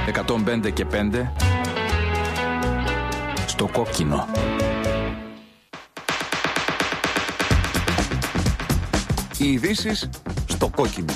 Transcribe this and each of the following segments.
105 και 5 στο κόκκινο. Οι ειδήσεις στο κόκκινο.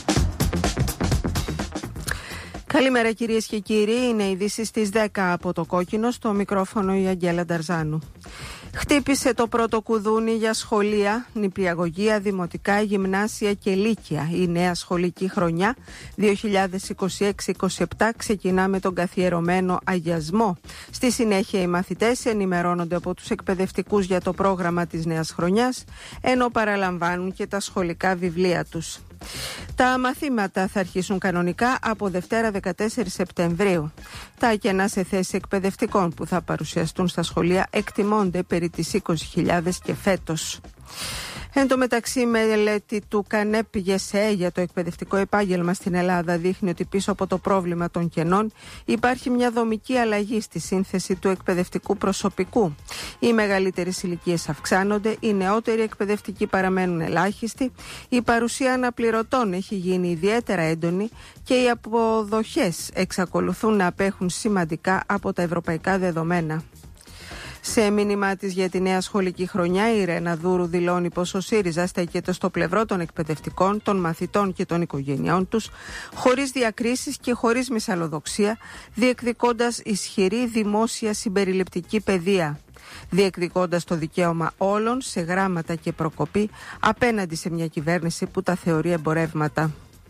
Καλημέρα κυρίες και κύριοι, είναι ειδήσεις στις 10 από το κόκκινο, στο μικρόφωνο η Αγγέλα Νταρζάνου. Χτύπησε το πρώτο κουδούνι για σχολεία, νηπιαγωγεία, δημοτικά, γυμνάσια και λύκεια. Η νέα σχολική χρονιά 2026-27 ξεκινά με τον καθιερωμένο αγιασμό. Στη συνέχεια οι μαθητές ενημερώνονται από τους εκπαιδευτικούς για το πρόγραμμα της νέας χρονιάς, ενώ παραλαμβάνουν και τα σχολικά βιβλία τους. Τα μαθήματα θα αρχίσουν κανονικά από Δευτέρα 14 Σεπτεμβρίου. Τα κενά σε θέση εκπαιδευτικών που θα παρουσιαστούν στα σχολεία εκτιμώνται περί τις 20.000 και φέτος. Εν τω μεταξύ, η μελέτη του ΚΑΝΕΠ ΓΕΣΕ για το εκπαιδευτικό επάγγελμα στην Ελλάδα δείχνει ότι πίσω από το πρόβλημα των κενών υπάρχει μια δομική αλλαγή στη σύνθεση του εκπαιδευτικού προσωπικού. Οι μεγαλύτερες ηλικίες αυξάνονται, οι νεότεροι εκπαιδευτικοί παραμένουν ελάχιστοι, η παρουσία αναπληρωτών έχει γίνει ιδιαίτερα έντονη και οι αποδοχές εξακολουθούν να απέχουν σημαντικά από τα ευρωπαϊκά δεδομένα. Σε μήνυμά της για τη νέα σχολική χρονιά, η Ρένα Δούρου δηλώνει πως ο ΣΥΡΙΖΑ στέκεται στο πλευρό των εκπαιδευτικών, των μαθητών και των οικογενειών τους, χωρίς διακρίσεις και χωρίς μυσαλλοδοξία, διεκδικώντας ισχυρή δημόσια συμπεριληπτική παιδεία, διεκδικώντας το δικαίωμα όλων σε γράμματα και προκοπή απέναντι σε μια κυβέρνηση που τα θεωρεί εμπορεύματα.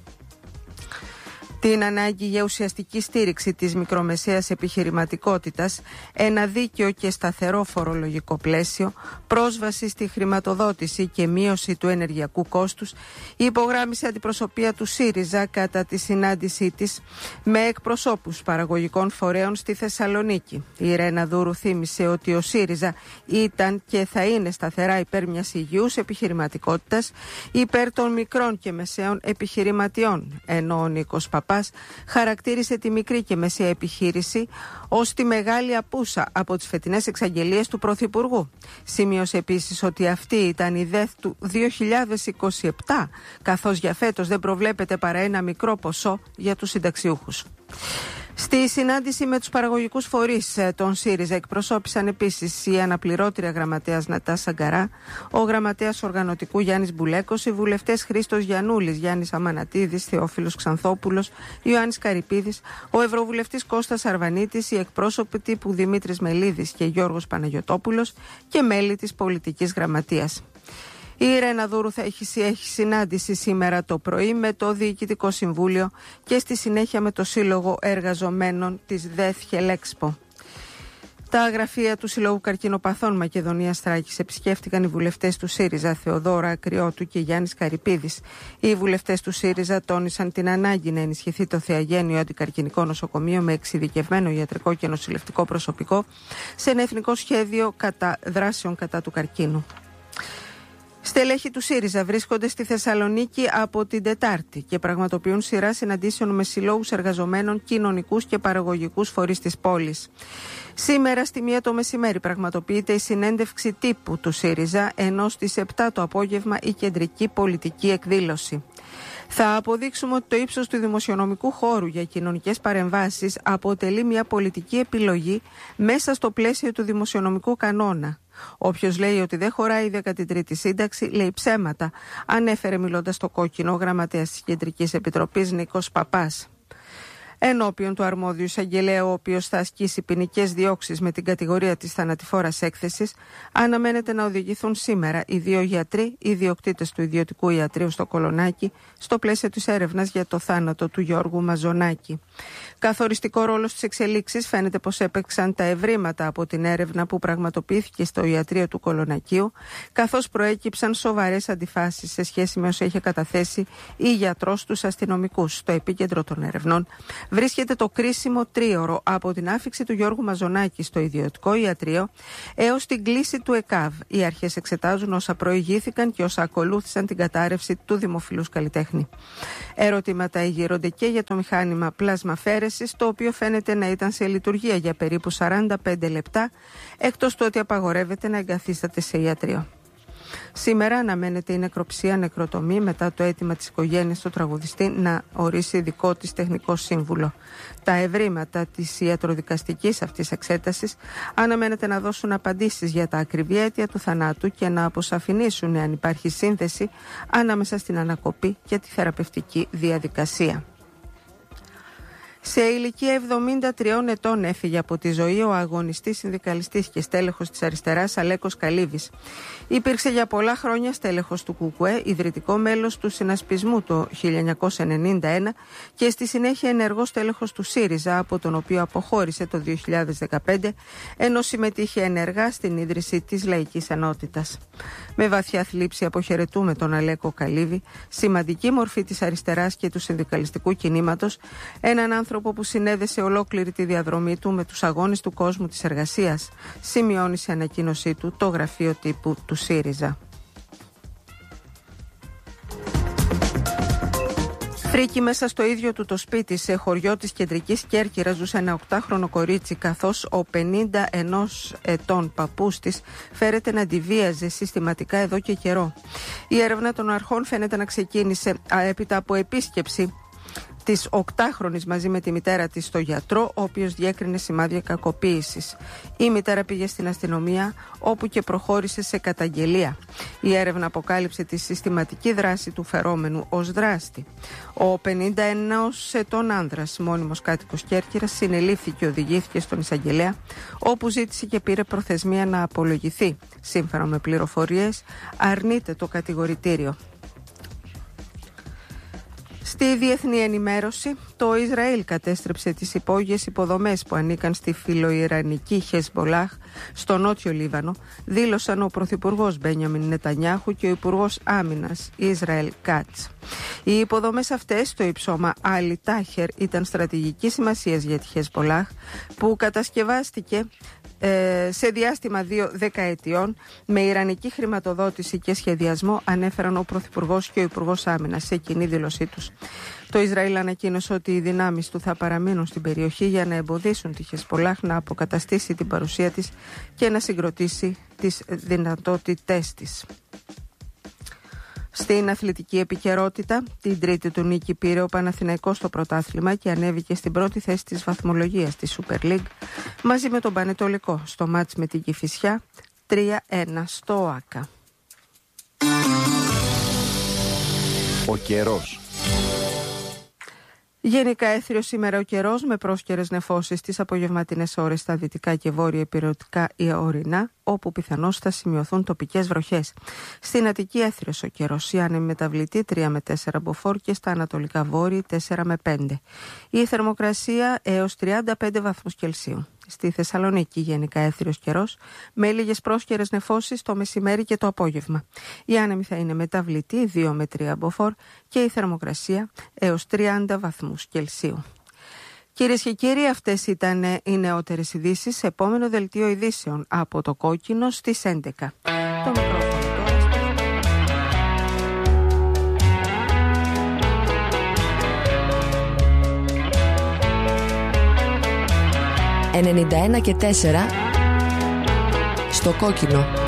Την ανάγκη για ουσιαστική στήριξη της μικρομεσαίας επιχειρηματικότητας, ένα δίκαιο και σταθερό φορολογικό πλαίσιο, πρόσβαση στη χρηματοδότηση και μείωση του ενεργειακού κόστους, υπογράμμισε αντιπροσωπεία του ΣΥΡΙΖΑ κατά τη συνάντησή της με εκπροσώπους παραγωγικών φορέων στη Θεσσαλονίκη. Η Ρένα Δούρου θύμισε ότι ο ΣΥΡΙΖΑ ήταν και θα είναι σταθερά υπέρ μιας υγιούς επιχειρηματικότητας, υπέρ των μικρών και μεσαίων επιχειρηματιών, ενώ ο Νίκος Παπάς χαρακτήρισε τη μικρή και μεσαία επιχείρηση ως τη μεγάλη απούσα από τις φετινές εξαγγελίες του Πρωθυπουργού. Σημείωσε επίσης ότι αυτή ήταν η ΔΕΘ του 2027, καθώς για φέτος δεν προβλέπεται παρά ένα μικρό ποσό για τους συνταξιούχους. Στη συνάντηση με τους παραγωγικούς φορείς των ΣΥΡΙΖΑ εκπροσώπησαν επίσης η αναπληρώτρια γραμματέας Νατάσα Γκαρά, ο γραμματέας οργανωτικού Γιάννης Μπουλέκος, οι βουλευτές Χρήστος Γιαννούλης, Γιάννης Αμανατίδης, Θεόφιλος Ξανθόπουλος, Ιωάννης Καρυπίδης, ο ευρωβουλευτής Κώστας Αρβανίτης, οι εκπρόσωποι τύπου Δημήτρης Μελίδης και Γιώργος Παναγιωτόπουλος και μέλη της πολιτικής γραμματείας. Η Ρένα Δούρου θα έχει συνάντηση σήμερα το πρωί με το Διοικητικό Συμβούλιο και στη συνέχεια με το Σύλλογο Εργαζομένων της ΔΕΘ Χελέξπο. Τα γραφεία του Συλλόγου Καρκινοπαθών Μακεδονίας Θράκης επισκέφτηκαν οι βουλευτές του ΣΥΡΙΖΑ Θεοδόρα Ακριώτου και Γιάννης Καρυπίδης. Οι βουλευτές του ΣΥΡΙΖΑ τόνισαν την ανάγκη να ενισχυθεί το Θεαγένειο Αντικαρκινικό Νοσοκομείο με εξειδικευμένο ιατρικό και νοσηλευτικό προσωπικό σε ένα εθνικό σχέδιο δράσεων κατά του καρκίνου. Στελέχοι του ΣΥΡΙΖΑ βρίσκονται στη Θεσσαλονίκη από την Τετάρτη και πραγματοποιούν σειρά συναντήσεων με συλλόγους εργαζομένων, κοινωνικούς και παραγωγικούς φορείς της πόλης. Σήμερα στη 1 το μεσημέρι πραγματοποιείται η συνέντευξη τύπου του ΣΥΡΙΖΑ, ενώ στις 7 το απόγευμα η κεντρική πολιτική εκδήλωση. Θα αποδείξουμε ότι το ύψος του δημοσιονομικού χώρου για κοινωνικές παρεμβάσεις αποτελεί μια πολιτική επιλογή μέσα στο πλαίσιο του δημοσιονομικού κανόνα. Όποιος λέει ότι δεν χωράει η 13η σύνταξη λέει ψέματα, ανέφερε μιλώντας στο κόκκινο ο γραμματέας της Κεντρικής Επιτροπής Νίκος Παπάς. Ενώπιον του αρμόδιου εισαγγελέα, ο οποίος θα ασκήσει ποινικές διώξεις με την κατηγορία της θανατηφόρας έκθεσης, αναμένεται να οδηγηθούν σήμερα οι 2 γιατροί, ιδιοκτήτες του ιδιωτικού ιατρείου στο Κολονάκι, στο πλαίσιο της έρευνας για το θάνατο του Γιώργου Μαζονάκη. Καθοριστικό ρόλο στις εξελίξεις φαίνεται πως έπαιξαν τα ευρήματα από την έρευνα που πραγματοποιήθηκε στο ιατρείο του Κολονακίου, καθώς προέκυψαν σοβαρές αντιφάσεις σε σχέση με όσα είχε καταθέσει η γιατρός στους αστυνομικούς. Στο επίκεντρο των ερευνών βρίσκεται το κρίσιμο τρίωρο από την άφιξη του Γιώργου Μαζονάκη στο ιδιωτικό ιατρείο έως την κλίση του ΕΚΑΒ. Οι αρχές εξετάζουν όσα προηγήθηκαν και όσα ακολούθησαν την κατάρρευση του δημοφιλούς καλλιτέχνη. Ερωτήματα εγείρονται και για το μηχάνημα πλασμαφέρεσης, το οποίο φαίνεται να ήταν σε λειτουργία για περίπου 45 λεπτά, εκτός του ότι απαγορεύεται να εγκαθίσταται σε ιατρείο. Σήμερα αναμένεται η νεκροψία νεκροτομή μετά το αίτημα της οικογένειας του τραγουδιστή να ορίσει δικό της τεχνικό σύμβουλο. Τα ευρήματα της ιατροδικαστικής αυτής εξέτασης αναμένεται να δώσουν απαντήσεις για τα ακριβή αίτια του θανάτου και να αποσαφηνίσουν αν υπάρχει σύνδεση ανάμεσα στην ανακοπή και τη θεραπευτική διαδικασία. Σε ηλικία 73 ετών έφυγε από τη ζωή ο αγωνιστής, συνδικαλιστής και στέλεχος της αριστεράς Αλέκος Καλίβης. Υπήρξε για πολλά χρόνια στέλεχος του ΚΚΕ, ιδρυτικό μέλος του συνασπισμού το 1991 και στη συνέχεια ενεργός στέλεχος του ΣΥΡΙΖΑ, από τον οποίο αποχώρησε το 2015, ενώ συμμετείχε ενεργά στην ίδρυση της Λαϊκής Ενότητας. Με βαθιά θλίψη αποχαιρετούμε τον Αλέκο Καλίβη, σημαντική μορφή της αριστεράς και του συνδικαλιστικού κινήματος, έναν άνθρωπο που συνέδεσε ολόκληρη τη διαδρομή του με τους αγώνες του κόσμου της εργασίας, σημειώνει σε ανακοίνωσή του το γραφείο τύπου του ΣΥΡΙΖΑ. Φρίκη μέσα στο ίδιο του το σπίτι, σε χωριό της κεντρικής Κέρκυρας, ζούσε ένα 8χρονο κορίτσι, καθώς ο 51 ετών παππούς της φέρεται να τη βίαζε συστηματικά εδώ και καιρό. Η έρευνα των αρχών φαίνεται να ξεκίνησε έπειτα από επίσκεψη της 8χρονης μαζί με τη μητέρα της στο γιατρό, ο οποίος διέκρινε σημάδια κακοποίησης. Η μητέρα πήγε στην αστυνομία, όπου και προχώρησε σε καταγγελία. Η έρευνα αποκάλυψε τη συστηματική δράση του φερόμενου ως δράστη. Ο 51 ετών άνδρας, μόνιμος κάτοικος Κέρκυρας, συνελήφθη και οδηγήθηκε στον εισαγγελέα, όπου ζήτησε και πήρε προθεσμία να απολογηθεί. Σύμφωνα με πληροφορίες, αρνείται το κατηγορητήριο. Στη διεθνή ενημέρωση, το Ισραήλ κατέστρεψε τις υπόγειες υποδομές που ανήκαν στη φιλοϊρανική Χεσμπολάχ στο νότιο Λίβανο, δήλωσαν ο Πρωθυπουργός Μπένιαμιν Νετανιάχου και ο Υπουργός Άμυνας Ισραήλ Κάτς. Οι υποδομές αυτές στο υψώμα Άλι Τάχερ ήταν στρατηγικής σημασίας για τη Χεσμπολάχ, που κατασκευάστηκε σε διάστημα 2 δεκαετιών με ιρανική χρηματοδότηση και σχεδιασμό, ανέφεραν ο Πρωθυπουργός και ο Υπουργός Άμυνας σε κοινή δήλωσή τους. Το Ισραήλ ανακοίνωσε ότι οι δυνάμεις του θα παραμείνουν στην περιοχή για να εμποδίσουν τη Χεσμπολάχ να αποκαταστήσει την παρουσία της και να συγκροτήσει τις δυνατότητές της. Στην αθλητική επικαιρότητα, την τρίτη του νίκη πήρε ο Παναθηναϊκός στο πρωτάθλημα και ανέβηκε στην πρώτη θέση της βαθμολογίας της Super League μαζί με τον Πανετολικό στο μάτς με την Κηφισιά 3-1 στο ΟΑΚΑ. Ο καιρός. Γενικά έθριο σήμερα ο καιρός, με πρόσκαιρες νεφώσεις τις απογευματινές ώρες στα δυτικά και βόρεια υπηρετικά ή ορεινά, όπου πιθανώς θα σημειωθούν τοπικές βροχές. Στην Αττική έθριος ο καιρός, η άνεμη μεταβλητή 3 με 4 μποφόρ και στα ανατολικά βόρεια 4 με 5. Η θερμοκρασία έως 35 βαθμούς Κελσίου. Στη Θεσσαλονίκη γενικά έθριος καιρός, με λίγες πρόσκαιρες νεφώσεις το μεσημέρι και το απόγευμα. Η άνεμη θα είναι μεταβλητή 2 με 3 μποφόρ και η θερμοκρασία έως 30 βαθμούς Κελσίου. Κυρίες και κύριοι, αυτές ήταν οι νεότερες ειδήσεις. Επόμενο δελτίο ειδήσεων από το Κόκκινο στις 11. Το μικρόφωνο τώρα. 91 και 4 στο Κόκκινο.